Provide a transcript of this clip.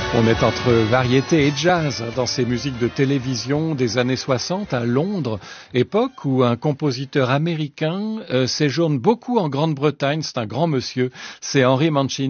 On est entre variété et jazz dans ces musiques de télévision des années 60 à Londres, époque où un compositeur américain séjourne beaucoup en Grande-Bretagne. C'est un grand monsieur, c'est Henry Mancini.